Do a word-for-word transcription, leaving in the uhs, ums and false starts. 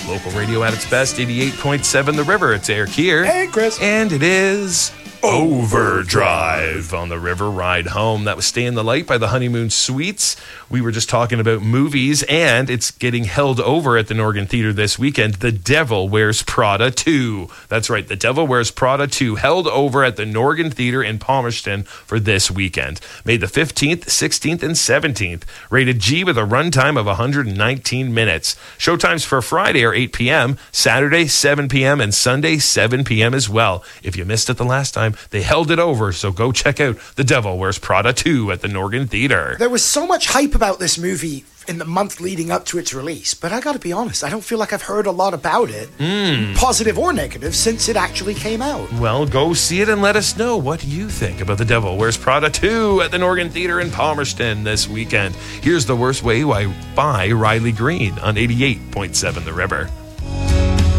Local radio at its best, eighty-eight point seven The River. It's Eric here. Hey, Chris. And it is Overdrive on the River Ride Home. That was Stay in the Light by the Honeymoon Suites. We were just talking about movies, and it's getting held over at the Norgan Theatre this weekend. The Devil Wears Prada two. That's right, The Devil Wears Prada two, held over at the Norgan Theatre in Palmerston for this weekend. May the fifteenth, sixteenth, and seventeenth. Rated G with a runtime of one hundred nineteen minutes. Showtimes for Friday are eight p.m., Saturday seven p.m., and Sunday seven p.m. as well. If you missed it the last time, they held it over, so go check out The Devil Wears Prada two at the Norgan Theatre. There was so much hype about this movie in the month leading up to its release, but I gotta be honest, I don't feel like I've heard a lot about it, mm. positive or negative, since it actually came out. Well, go see it and let us know what you think about The Devil Wears Prada two at the Norgan Theatre in Palmerston this weekend. Here's The Worst Way by Riley Green on eighty-eight point seven The River.